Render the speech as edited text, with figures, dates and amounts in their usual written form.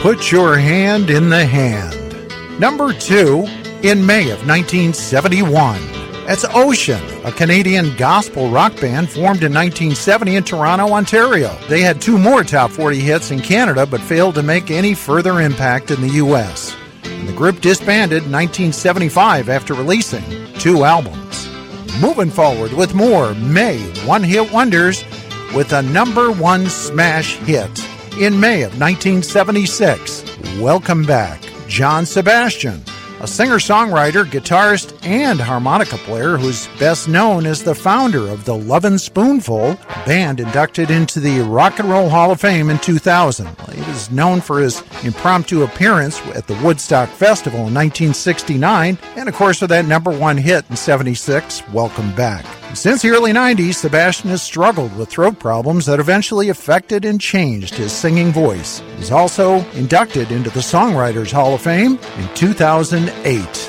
Put Your Hand in the Hand. Number 2, in May of 1971. That's Ocean, a Canadian gospel rock band formed in 1970 in Toronto, Ontario. They had 2 more top 40 hits in Canada, but failed to make any further impact in the U.S. And the group disbanded in 1975 after releasing 2 albums. Moving forward with more May one-hit wonders with a number 1 smash hit. In May of 1976, welcome back, John Sebastian, a singer-songwriter, guitarist, and harmonica player who's best known as the founder of the Lovin' Spoonful, a band inducted into the Rock and Roll Hall of Fame in 2000. He was known for his impromptu appearance at the Woodstock Festival in 1969, and of course with that number 1 hit in 76, Welcome Back. Since the early 90s, Sebastian has struggled with throat problems that eventually affected and changed his singing voice. He's also inducted into the Songwriters Hall of Fame in 2008.